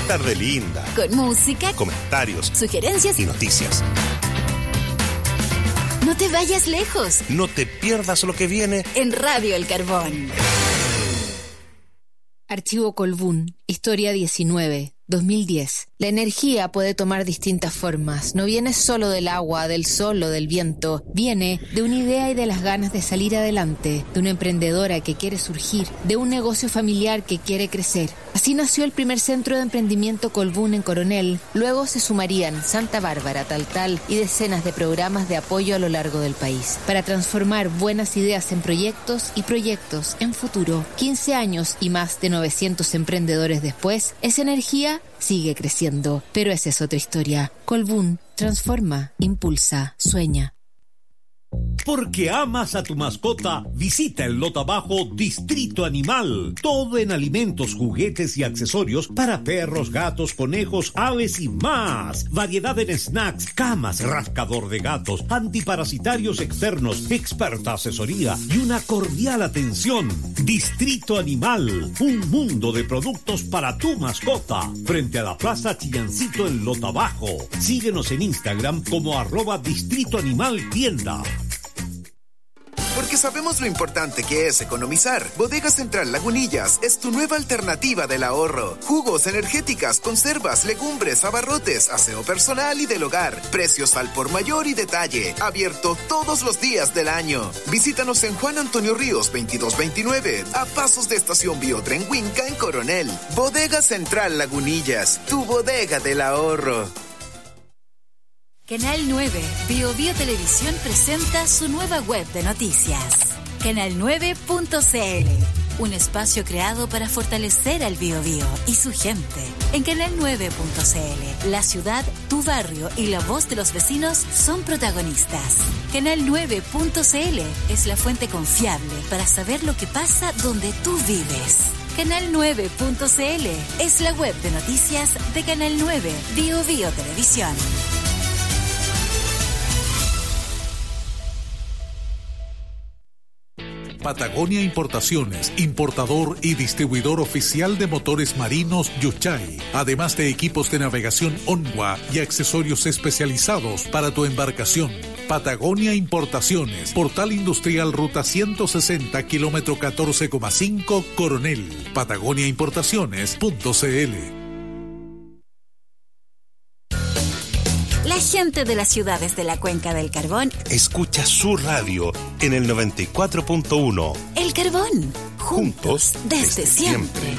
tarde linda. Con música, comentarios, sugerencias y noticias. No te vayas lejos. No te pierdas lo que viene en Radio El Carbón. Archivo Colbún, Historia 19, 2010. La energía puede tomar distintas formas. No viene solo del agua, del sol o del viento. Viene de una idea y de las ganas de salir adelante, de una emprendedora que quiere surgir, de un negocio familiar que quiere crecer. Así nació el primer centro de emprendimiento Colbún en Coronel. Luego se sumarían Santa Bárbara, Taltal y decenas de programas de apoyo a lo largo del país para transformar buenas ideas en proyectos y proyectos en futuro. 15 años y más de 900 emprendedores después, esa energía sigue creciendo. Pero esa es otra historia. Colbún transforma, impulsa, sueña. Porque amas a tu mascota, visita el lote abajo Distrito Animal. Todo en alimentos, juguetes y accesorios para perros, gatos, conejos, aves y más. Variedad en snacks, camas, rascador de gatos, antiparasitarios externos, experta asesoría y una cordial atención. Distrito Animal, un mundo de productos para tu mascota. Frente a la Plaza Chillancito en lote abajo. Síguenos en Instagram como @Distrito Animal Tienda. Porque sabemos lo importante que es economizar. Bodega Central Lagunillas es tu nueva alternativa del ahorro. Jugos, energéticas, conservas, legumbres, abarrotes, aseo personal y del hogar. Precios al por mayor y detalle. Abierto todos los días del año. Visítanos en Juan Antonio Ríos 2229, a pasos de Estación Biotren Huinca en Coronel. Bodega Central Lagunillas, tu bodega del ahorro. Canal 9, Bio Televisión presenta su nueva web de noticias. Canal9.cl, un espacio creado para fortalecer al Biobío y su gente. En Canal9.cl, la ciudad, tu barrio y la voz de los vecinos son protagonistas. Canal9.cl es la fuente confiable para saber lo que pasa donde tú vives. Canal9.cl es la web de noticias de Canal 9, Bio Televisión. Patagonia Importaciones, importador y distribuidor oficial de motores marinos Yuchay, además de equipos de navegación Onwa y accesorios especializados para tu embarcación. Patagonia Importaciones, Portal Industrial Ruta 160, kilómetro 14,5, Coronel. patagoniaimportaciones.cl. La gente de las ciudades de la Cuenca del Carbón escucha su radio en el 94.1. El Carbón, juntos desde siempre.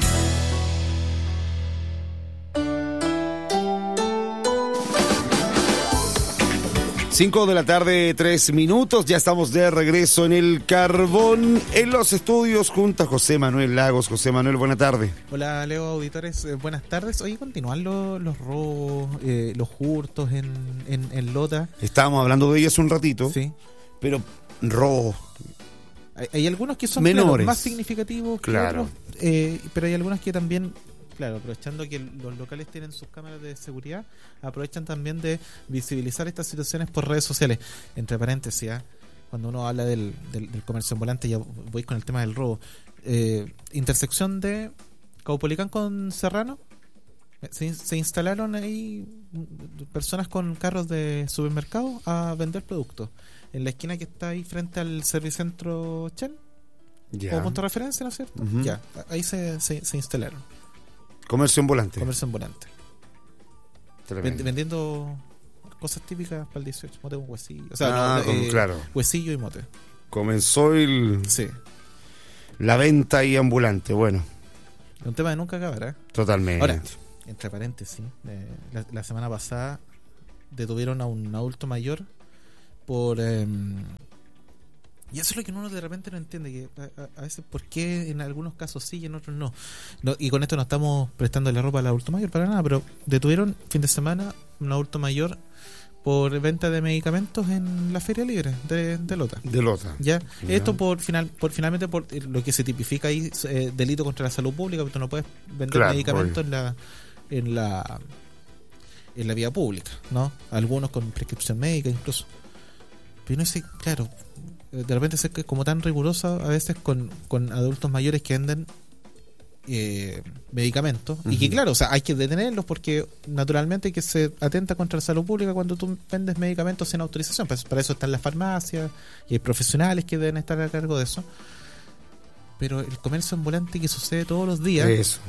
5 de la tarde, 3 minutos. Ya estamos de regreso en el Carbón, en los estudios, junto a José Manuel Lagos. José Manuel, buena tarde. Hola, Leo, auditores, buenas tardes. Hoy continúan los robos, los hurtos en Lota. Estábamos hablando de ellos un ratito. Sí. Pero robos. Hay algunos que son menores, más significativos. Claro. Pero hay algunos que también... Claro, aprovechando que los locales tienen sus cámaras de seguridad, aprovechan también de visibilizar estas situaciones por redes sociales. Entre paréntesis, cuando uno habla del comercio ambulante, ya voy con el tema del robo. Intersección de Caupolicán con Serrano, se instalaron ahí personas con carros de supermercado a vender productos. En la esquina que está ahí frente al Servicentro Chen, o punto de referencia, ¿no es cierto? Uh-huh. Ya, ahí se instalaron. Comercio ambulante. Vendiendo cosas típicas para el 18. Mote con huesillo. O sea, claro. Huesillo y mote. Comenzó sí, la venta y ambulante. Bueno. Un tema de nunca acabar, Totalmente. Ahora, entre paréntesis, la semana pasada detuvieron a un adulto mayor por... y eso es lo que uno de repente no entiende, que a veces por qué en algunos casos sí y en otros no. Y con esto no estamos prestando la ropa al adulto mayor para nada, pero detuvieron fin de semana un adulto mayor por venta de medicamentos en la Feria Libre de Lota. ¿Ya? Esto finalmente por lo que se tipifica ahí, delito contra la salud pública, porque tú no puedes vender medicamentos en la vía pública, ¿no? Algunos con prescripción médica incluso. Pero no sé, claro, de repente es como tan rigurosa a veces con adultos mayores que venden medicamentos, y que claro, o sea, hay que detenerlos porque naturalmente que se atenta contra la salud pública cuando tú vendes medicamentos sin autorización. Pues para eso están las farmacias y hay profesionales que deben estar a cargo de eso. Pero el comercio ambulante que sucede todos los días, eso.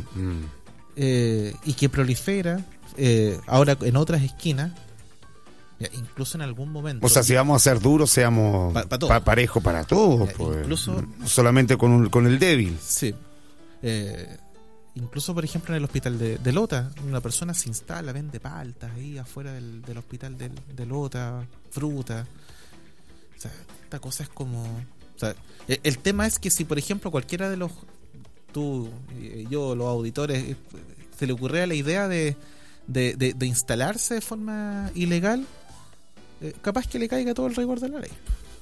Y que prolifera ahora en otras esquinas, incluso en algún momento. O sea, si vamos a ser duros, seamos parejo para todos, pues. Incluso solamente con el débil. Sí. Incluso, por ejemplo, en el hospital de Lota, una persona se instala, vende paltas ahí afuera del hospital de Lota, fruta. O sea, esta cosa es como... O sea, el tema es que si, por ejemplo, cualquiera de los... Tú, yo, los auditores, se le ocurriera la idea de instalarse de forma ilegal, capaz que le caiga todo el rigor de la ley.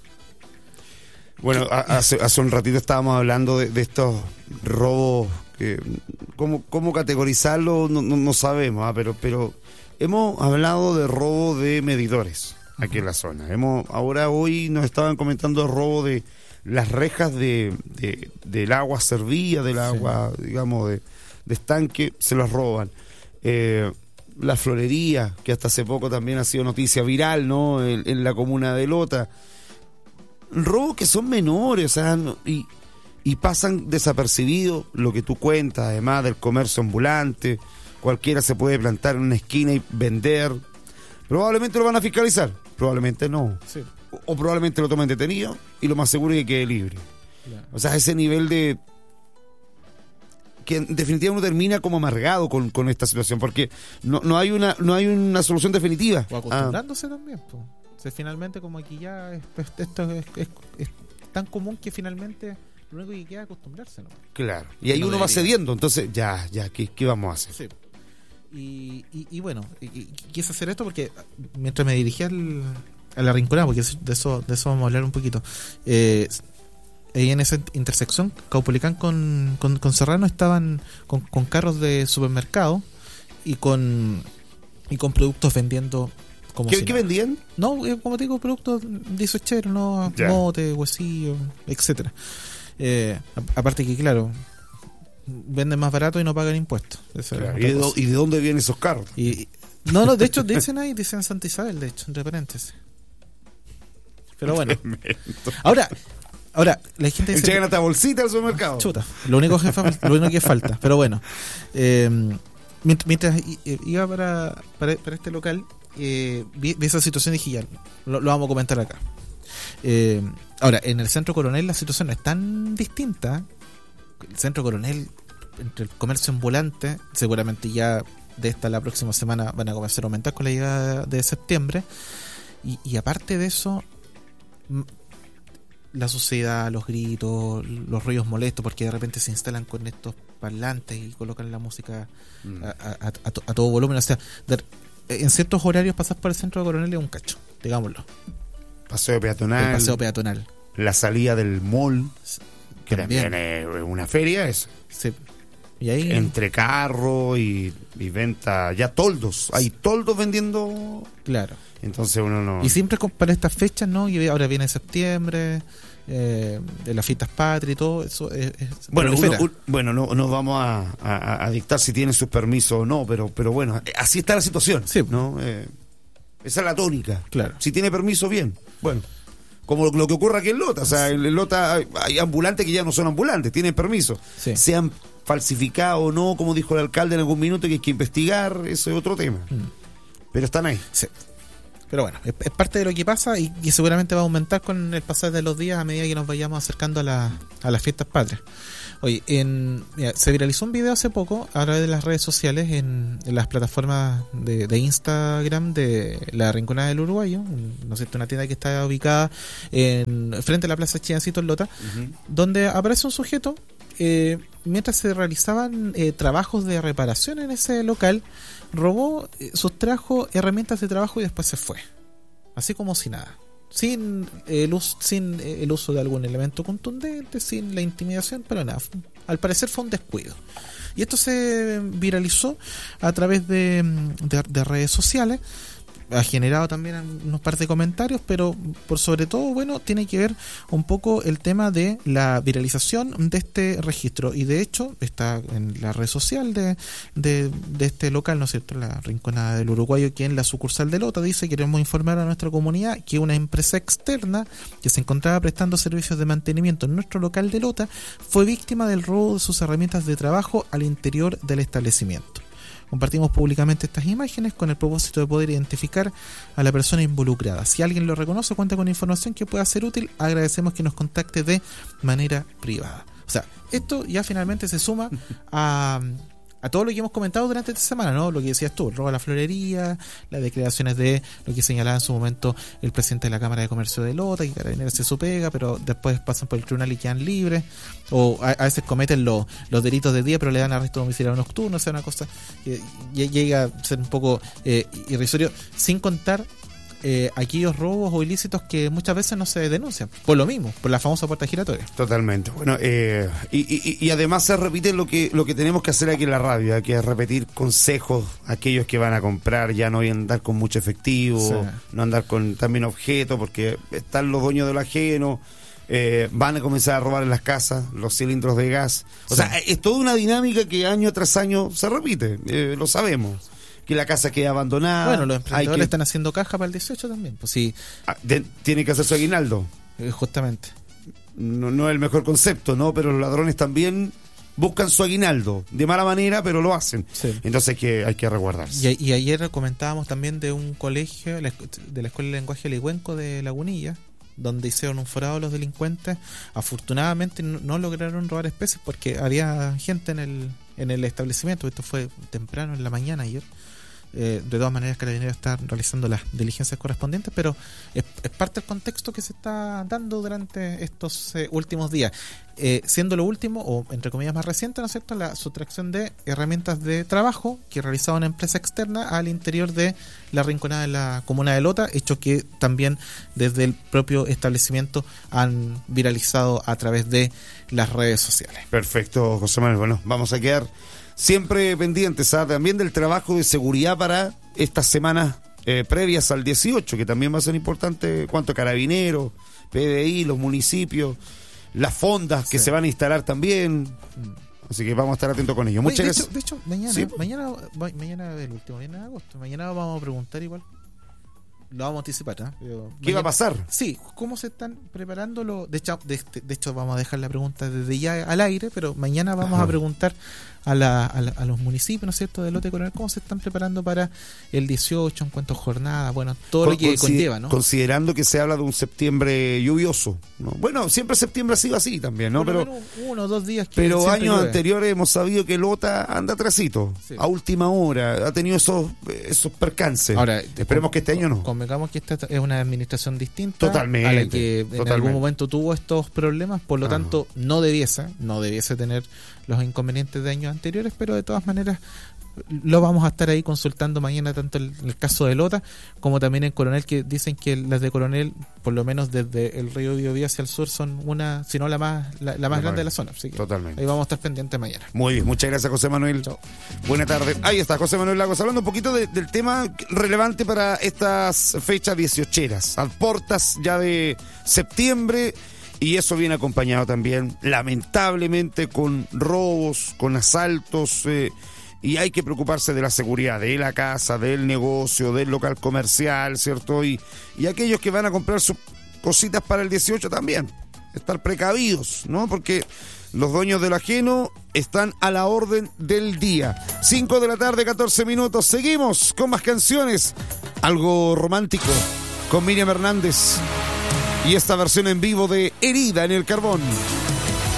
Bueno, hace un ratito estábamos hablando de estos robos que cómo categorizarlo no sabemos, pero hemos hablado de robo de medidores aquí en la zona. Hoy nos estaban comentando el robo de las rejas del agua servida, del agua, digamos, de estanque, se las roban. La florería, que hasta hace poco también ha sido noticia viral, ¿no? En la comuna de Lota. Robos que son menores, o sea, y pasan desapercibidos, lo que tú cuentas, además del comercio ambulante. Cualquiera se puede plantar en una esquina y vender. Probablemente lo van a fiscalizar, probablemente no. Sí. O probablemente lo tomen detenido y lo más seguro es que quede libre. Claro. O sea, ese nivel de... que en definitiva uno termina como amargado con esta situación, porque no hay una solución definitiva. O acostumbrándose también, pues. O sea, finalmente, como aquí ya esto es tan común que finalmente lo único que queda es acostumbrarse, ¿no? Claro, y ahí uno va cediendo, entonces ya, ¿qué vamos a hacer? Sí. Y bueno, quise hacer esto porque mientras me dirigía a la Rinconada, porque de eso vamos a hablar un poquito, ahí en esa intersección, Caupolicán con Serrano estaban con carros de supermercado y con productos vendiendo. ¿Qué vendían? No, como te digo, productos disocheros, ¿no? Mote, huesillo, etcétera. Aparte que, claro, venden más barato y no pagan impuestos. Claro. ¿Y de dónde vienen esos carros? No, de hecho, dicen Santa Isabel, de hecho, entre paréntesis. Pero bueno. Ahora, la gente dice... Llegan hasta bolsita al supermercado. Chuta, lo único que falta. Pero bueno, mientras iba para este local, vi esa situación y dije, ya, lo vamos a comentar acá. Ahora, en el Centro Coronel la situación no es tan distinta. El Centro Coronel, entre el comercio ambulante, seguramente ya de la próxima semana van a comenzar a aumentar con la llegada de septiembre. Y aparte de eso, la suciedad, los gritos, los ruidos molestos, porque de repente se instalan con estos parlantes y colocan la música a todo volumen. O sea, en ciertos horarios pasar por el Centro de Coronel es un cacho, digámoslo. Paseo peatonal. La salida del mall, que también es una feria, eso. Sí. Y ahí... Entre carro y venta, ya toldos. Hay toldos vendiendo. Claro. Entonces uno no... Y siempre para estas fechas, ¿no? Y ahora viene septiembre, de las fiestas patrias y todo eso es bueno, no vamos a dictar si tiene sus permisos o no, pero bueno, así está la situación, sí, ¿no? Esa es la tónica. Claro. Si tiene permiso, bien. Bueno, como lo que ocurre aquí en Lota. O sea, en Lota hay ambulantes que ya no son ambulantes, tienen permiso. Sí. Sean falsificados o no, como dijo el alcalde en algún minuto, que hay que investigar, eso es otro tema. Pero están ahí. Sí. Pero bueno, es parte de lo que pasa y seguramente va a aumentar con el pasar de los días a medida que nos vayamos acercando a las fiestas patrias. Oye, se viralizó un video hace poco a través de las redes sociales en las plataformas de Instagram de la Rinconada del Uruguayo, ¿no es cierto? Una tienda que está ubicada frente a la Plaza Chiancito en Lota, donde aparece un sujeto mientras se realizaban trabajos de reparación en ese local, robó, sustrajo herramientas de trabajo y después se fue, así como si nada. Sin el uso de algún elemento contundente, sin la intimidación, pero nada, al parecer fue un descuido. Y esto se viralizó a través de redes sociales ha generado también unos par de comentarios, pero por sobre todo, bueno, tiene que ver un poco el tema de la viralización de este registro, y de hecho está en la red social de este local, ¿no es cierto?, la Rinconada del Uruguayo, que en la sucursal de Lota dice: queremos informar a nuestra comunidad que una empresa externa que se encontraba prestando servicios de mantenimiento en nuestro local de Lota fue víctima del robo de sus herramientas de trabajo al interior del establecimiento. Compartimos públicamente estas imágenes con el propósito de poder identificar a la persona involucrada. Si alguien lo reconoce o cuenta con información que pueda ser útil, agradecemos que nos contacte de manera privada. O sea, esto ya finalmente se suma a todo lo que hemos comentado durante esta semana, ¿no? Lo que decías tú, el robo a la florería, las declaraciones de lo que señalaba en su momento el presidente de la Cámara de Comercio de Lota, que Carabineros se supega, pero después pasan por el tribunal y quedan libres, o a veces cometen los delitos de día, pero le dan arresto domiciliario nocturno. O sea, una cosa que llega a ser un poco irrisorio, sin contar aquellos robos o ilícitos que muchas veces no se denuncian, por lo mismo, por la famosa puerta giratoria. Totalmente. Bueno, y además se repite lo que tenemos que hacer aquí en la radio, que es repetir consejos a aquellos que van a comprar, ya no andar con mucho efectivo, sí, no andar con también objetos, porque están los dueños de lo ajeno, van a comenzar a robar en las casas los cilindros de gas. O sea, es toda una dinámica que año tras año se repite, lo sabemos. Que la casa queda abandonada. Bueno, los emprendedores están haciendo caja para el 18 también. Pues sí. Tiene que hacer su aguinaldo. Justamente. No es el mejor concepto, ¿no? Pero los ladrones también buscan su aguinaldo. De mala manera, pero lo hacen. Sí. Entonces hay que resguardarse. Y ayer comentábamos también de un colegio, de la Escuela de Lenguaje Ligüenco de Lagunilla, donde hicieron un forado los delincuentes. Afortunadamente no lograron robar especies porque había gente en el establecimiento. Esto fue temprano en la mañana ayer. De todas maneras, Carabineros está realizando las diligencias correspondientes, pero es parte del contexto que se está dando durante estos últimos días, siendo lo último, o entre comillas más reciente, ¿no es cierto?, la sustracción de herramientas de trabajo que realizaba una empresa externa al interior de la Rinconada de la comuna de Lota, hecho que también desde el propio establecimiento han viralizado a través de las redes sociales. Perfecto, José Manuel. Bueno, vamos a quedar siempre pendientes también del trabajo de seguridad para estas semanas previas al 18, que también va a ser importante cuanto a Carabineros, PDI, los municipios, las fondas que se van a instalar también. Así que vamos a estar atentos con ello. Muchas gracias. De hecho, mañana es el último viernes de agosto. Mañana vamos a preguntar igual. Lo vamos a anticipar, ¿eh? ¿Qué va a pasar? Sí, ¿cómo se están preparando? De hecho, vamos a dejar la pregunta desde ya al aire, pero mañana vamos a preguntar a los municipios, ¿no es cierto?, de Lota y Coronel, cómo se están preparando para el 18 en cuanto a jornada, bueno, todo lo que conlleva, ¿no? Considerando que se habla de un septiembre lluvioso, ¿no? Bueno, siempre septiembre ha sido así también, ¿no? Pero 1 o 2 días. Pero años anteriores hemos sabido que Lota anda atrasito, sí, a última hora, ha tenido esos percances. Ahora, esperemos que este año no. Convengamos que esta es una administración distinta. Totalmente. A la que en algún momento tuvo estos problemas, por lo tanto no debiese tener los inconvenientes de años anteriores, pero de todas maneras lo vamos a estar ahí consultando mañana, tanto en el caso de Lota como también en Coronel, que dicen que las de Coronel, por lo menos desde el río Biobío hacia el sur, son una, si no la más grande de la zona. Así que totalmente. Ahí vamos a estar pendientes mañana. Muy bien, muchas gracias, José Manuel. Chao. Buena tarde. Ahí está José Manuel Lagos hablando un poquito del tema relevante para estas fechas 18eras, a portas ya de septiembre. Y eso viene acompañado también, lamentablemente, con robos, con asaltos, y hay que preocuparse de la seguridad de la casa, del negocio, del local comercial, ¿cierto? Y aquellos que van a comprar sus cositas para el 18 también, estar precavidos, ¿no? Porque los dueños de lo ajeno están a la orden del día. 5 de la tarde, 14 minutos, seguimos con más canciones, algo romántico, con Miriam Hernández. Y esta versión en vivo de Herida en el Carbón.